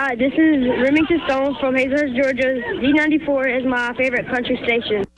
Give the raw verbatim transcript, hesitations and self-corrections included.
Hi, this is Remington Stone from Hazelhurst, Georgia. Z ninety-four is my favorite country station.